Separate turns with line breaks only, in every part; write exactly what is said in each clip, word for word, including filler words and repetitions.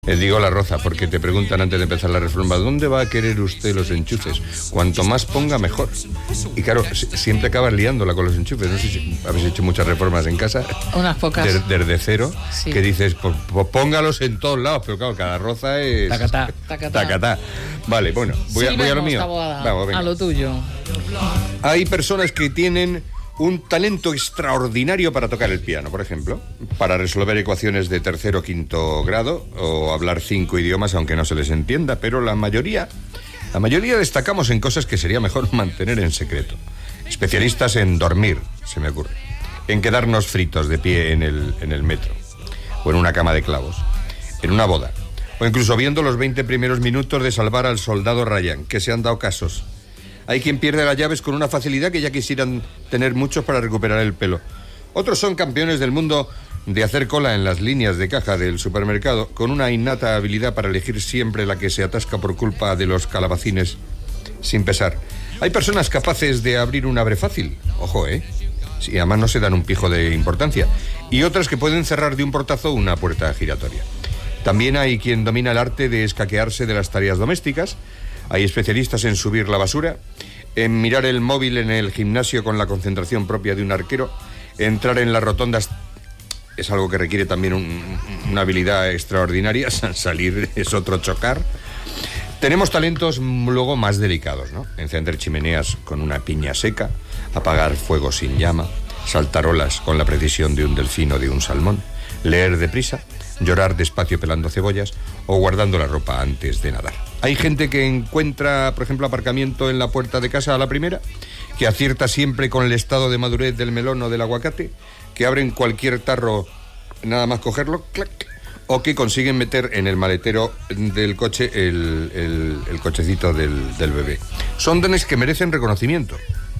Les digo la Roza, porque te preguntan antes de empezar la reforma, ¿dónde va a querer usted los enchufes? Cuanto más ponga, mejor. Y claro, siempre acabas liándola con los enchufes. No sé si habéis hecho muchas reformas en casa.
Unas pocas.
Desde, desde cero,
sí.
Que dices, pues, pues póngalos en todos lados, pero claro, cada Roza es...
Tacatá. Tacatá.
Tacatá. Vale, bueno, voy, sí, a, voy a lo mío.
Vamos, venga. A lo tuyo.
Hay personas que tienen un talento extraordinario para tocar el piano, por ejemplo, para resolver ecuaciones de tercero o quinto grado o hablar cinco idiomas aunque no se les entienda, pero la mayoría, la mayoría destacamos en cosas que sería mejor mantener en secreto. Especialistas en dormir, se me ocurre, en quedarnos fritos de pie en el, en el metro o en una cama de clavos, en una boda o incluso viendo los veinte primeros minutos de Salvar al soldado Ryan, que se han dado casos. Hay quien pierde las llaves con una facilidad que ya quisieran tener muchos para recuperar el pelo. Otros son campeones del mundo de hacer cola en las líneas de caja del supermercado, con una innata habilidad para elegir siempre la que se atasca por culpa de los calabacines sin pesar. Hay personas capaces de abrir un abre fácil, ojo, ¿eh? Sí, además no se dan un pijo de importancia. Y otras que pueden cerrar de un portazo una puerta giratoria. También hay quien domina el arte de escaquearse de las tareas domésticas. Hay especialistas en subir la basura, en mirar el móvil en el gimnasio con la concentración propia de un arquero, entrar en las rotondas es algo que requiere también un, una habilidad extraordinaria, salir es otro chocar. Tenemos talentos luego más delicados, ¿no? Encender chimeneas con una piña seca, apagar fuego sin llama, saltar olas con la precisión de un delfín o de un salmón, leer deprisa, llorar despacio pelando cebollas o guardando la ropa antes de nadar. Hay gente que encuentra, por ejemplo, aparcamiento en la puerta de casa a la primera, que acierta siempre con el estado de madurez del melón o del aguacate, que abren cualquier tarro nada más cogerlo, clac, o que consiguen meter en el maletero del coche el, el, el cochecito del, del bebé. Son dones que merecen reconocimiento.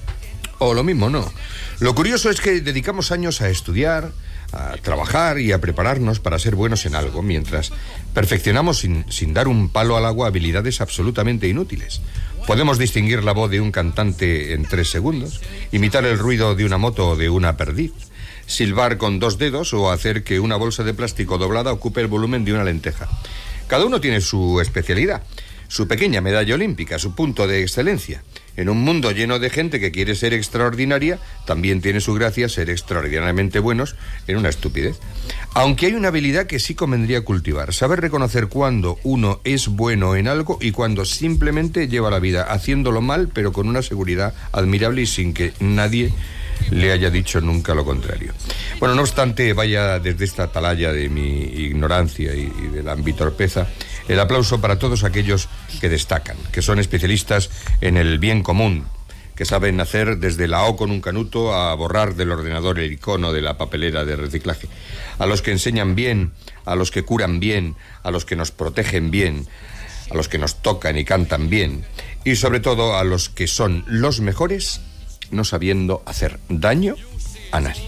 O lo mismo, no. Lo curioso es que dedicamos años a estudiar, a trabajar y a prepararnos para ser buenos en algo, mientras perfeccionamos sin, sin dar un palo al agua habilidades absolutamente inútiles. Podemos distinguir la voz de un cantante en tres segundos, imitar el ruido de una moto o de una perdiz, silbar con dos dedos o hacer que una bolsa de plástico doblada ocupe el volumen de una lenteja. Cada uno tiene su especialidad, su pequeña medalla olímpica, su punto de excelencia. En un mundo lleno de gente que quiere ser extraordinaria, también tiene su gracia ser extraordinariamente buenos en una estupidez. Aunque hay una habilidad que sí convendría cultivar, saber reconocer cuándo uno es bueno en algo y cuándo simplemente lleva la vida haciéndolo mal, pero con una seguridad admirable y sin que nadie le haya dicho nunca lo contrario. Bueno, no obstante, vaya desde esta atalaya de mi ignorancia y, y de la ambitorpeza, el aplauso para todos aquellos que destacan, que son especialistas en el bien común, que saben hacer desde la O con un canuto a borrar del ordenador el icono de la papelera de reciclaje, a los que enseñan bien, a los que curan bien, a los que nos protegen bien, a los que nos tocan y cantan bien, y sobre todo a los que son los mejores no sabiendo hacer daño a nadie.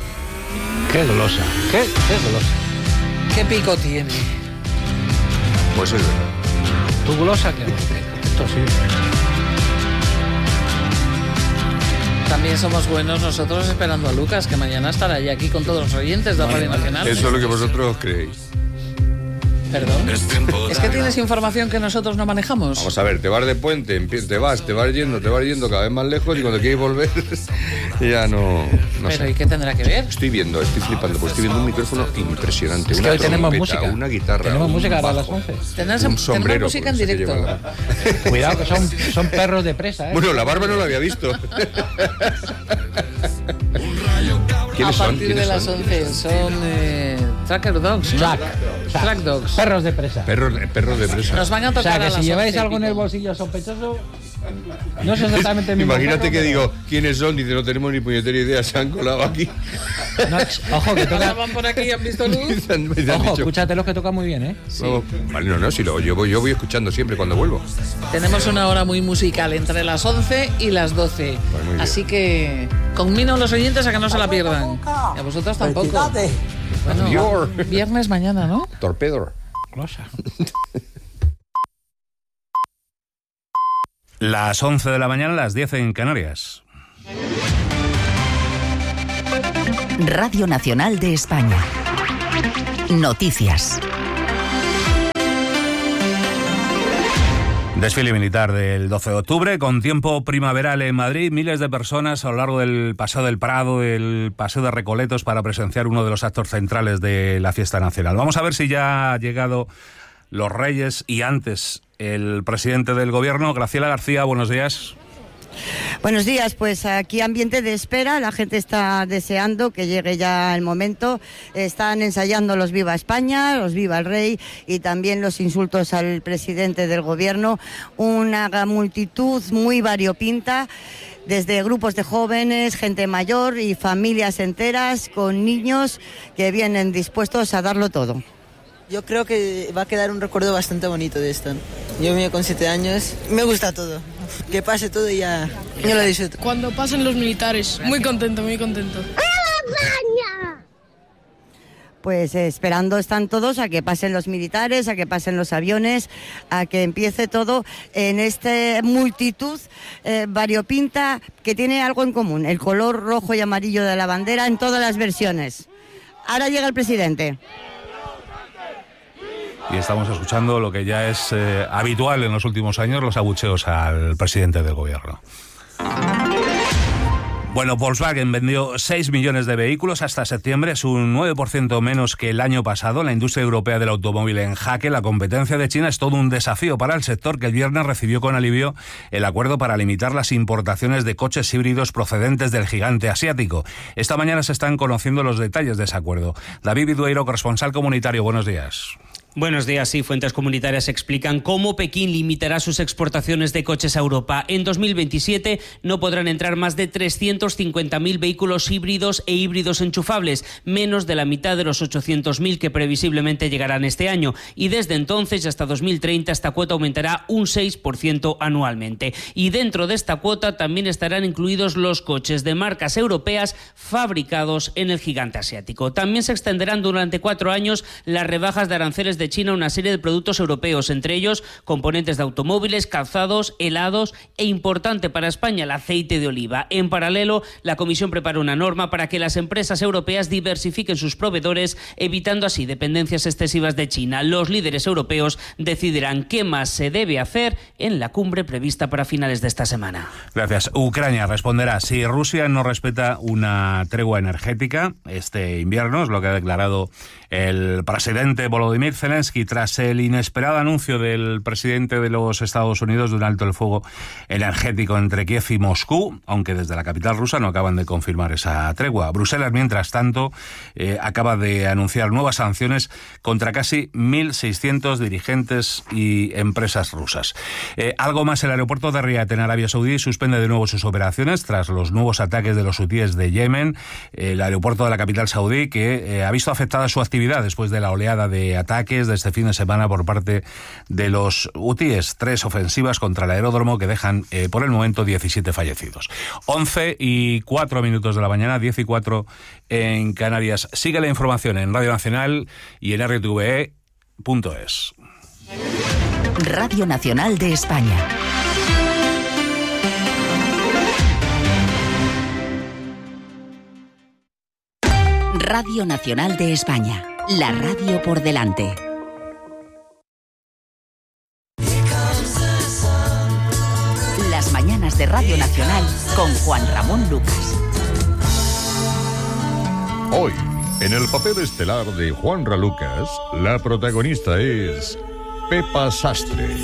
Qué golosa, qué, qué golosa.
Qué pico tiene.
Pues es verdad.
¿Tú golosa qué? Esto sí.
También somos buenos nosotros esperando a Lucas, que mañana estará ya aquí con todos los oyentes de Radio Nacional.
Eso es lo que vosotros creéis.
Perdón. Es que tienes información que nosotros no manejamos.
Vamos a ver, te vas de puente, te vas, te vas yendo, te vas yendo cada vez más lejos y cuando quieres volver ya no, no
Pero
sé.
¿y qué tendrá que ver?
Estoy viendo, estoy flipando, pues estoy viendo un micrófono impresionante.
Es que
una
hoy tenemos
trompeta,
música.
Una guitarra,
tenemos
un
música
bajo,
a las once.
Tenemos,
un sombrero.
tenemos música en directo.
Cuidado que son, son perros de presa, ¿eh?
Bueno, la barba no la había visto. ¿Quiénes
a
son?
partir de las
son?
once son eh, Tracker Dogs, ¿no?
Track,
Track Dogs.
Perros de presa.
Perros, perros de presa.
Nos van a
O
tocar
sea, que
a
si
las
lleváis
once
algo en el
pico.
bolsillo sospechoso, no sé exactamente el mismo.
Imagínate
perro,
que
pero-
digo quiénes son, dice no tenemos ni puñetera idea, se han colado aquí.
No, ojo, que
Ahora
toca.
van por aquí y han visto luz.
Me han- me han
Ojo,
dicho,
escúchate los que tocan muy bien, ¿eh?
vamos, vale, no, no, si lo, yo, voy, yo voy escuchando siempre cuando vuelvo.
Tenemos una hora muy musical entre las once y las doce.
Pues muy bien.
Así que conmino a los oyentes a que no se la pierdan. Y a vosotros tampoco. Bueno,
Dior.
viernes mañana, ¿no?
Torpedo.
Golosa.
Las once de la mañana, las diez en Canarias.
Radio Nacional de España. Noticias.
Desfile militar del doce de octubre, con tiempo primaveral en Madrid, miles de personas a lo largo del Paseo del Prado, el Paseo de Recoletos, para presenciar uno de los actos centrales de la fiesta nacional. Vamos a ver si ya ha llegado los Reyes y antes el presidente del Gobierno. Graciela García, buenos días.
Buenos días, pues aquí ambiente de espera, la gente está deseando que llegue ya el momento, están ensayando los Viva España, los Viva el Rey y también los insultos al presidente del Gobierno, una multitud muy variopinta, desde grupos de jóvenes, gente mayor y familias enteras con niños que vienen dispuestos a darlo todo.
Yo creo que va a quedar un recuerdo bastante bonito de esto. Yo mío con siete años, me gusta todo. Que pase todo y ya, yo lo disfruto.
Cuando pasen los militares, muy contento, muy contento.
Pues eh, esperando están todos a que pasen los militares, a que pasen los aviones, a que empiece todo en esta multitud eh, variopinta que tiene algo en común, el color rojo y amarillo de la bandera en todas las versiones. Ahora llega el presidente.
Y estamos escuchando lo que ya es eh, habitual en los últimos años, los abucheos al presidente del Gobierno. Bueno, Volkswagen vendió seis millones de vehículos hasta septiembre, es un nueve por ciento menos que el año pasado. La industria europea del automóvil en jaque. La competencia de China es todo un desafío para el sector, que el viernes recibió con alivio el acuerdo para limitar las importaciones de coches híbridos procedentes del gigante asiático. Esta mañana se están conociendo los detalles de ese acuerdo. David Vidueiro, corresponsal comunitario, buenos días.
Buenos días. Sí, fuentes comunitarias explican cómo Pekín limitará sus exportaciones de coches a Europa. En dos mil veintisiete no podrán entrar más de trescientos cincuenta mil vehículos híbridos e híbridos enchufables, menos de la mitad de los ochocientos mil que previsiblemente llegarán este año. Y desde entonces hasta dos mil treinta esta cuota aumentará un seis por ciento anualmente. Y dentro de esta cuota también estarán incluidos los coches de marcas europeas fabricados en el gigante asiático. También se extenderán durante cuatro años las rebajas de aranceles de China a una serie de productos europeos, entre ellos componentes de automóviles, calzados, helados e, importante para España, el aceite de oliva. En paralelo, la Comisión prepara una norma para que las empresas europeas diversifiquen sus proveedores, evitando así dependencias excesivas de China. Los líderes europeos decidirán qué más se debe hacer en la cumbre prevista para finales de esta semana.
Gracias. Ucrania responderá si Rusia no respeta una tregua energética este invierno, es lo que ha declarado el presidente Volodymyr Zelensky tras el inesperado anuncio del presidente de los Estados Unidos de un alto el fuego energético entre Kiev y Moscú, aunque desde la capital rusa no acaban de confirmar esa tregua. Bruselas, mientras tanto, eh, acaba de anunciar nuevas sanciones contra casi mil seiscientos dirigentes y empresas rusas. Eh, algo más, el aeropuerto de Riad en Arabia Saudí suspende de nuevo sus operaciones tras los nuevos ataques de los hutíes de Yemen. El aeropuerto de la capital saudí que eh, ha visto afectada su actividad después de la oleada de ataques de este fin de semana por parte de los hutíes. Tres ofensivas contra el aeródromo que dejan eh, por el momento diecisiete fallecidos. once y cuatro minutos de la mañana, diez y cuatro en Canarias. Sigue la información en Radio Nacional y en R T V E punto es.
Radio Nacional de España. Radio Nacional de España. La radio por delante. Las mañanas de Radio Nacional con Juan Ramón Lucas.
Hoy, en el papel estelar de Juanra Lucas, la protagonista es Pepa Sastre.